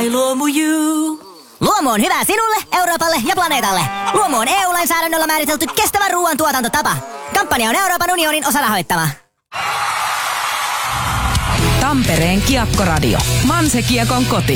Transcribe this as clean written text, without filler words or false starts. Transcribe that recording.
My Luomu You. Luomu on hyvä sinulle, Euroopalle ja planeetalle. Luomu on EU-lainsäädännöllä määritelty kestävä ruoantuotantotapa. Kampanja on Euroopan unionin osarahoittama. Tampereen Kiekkoradio. Manse Kiekon koti.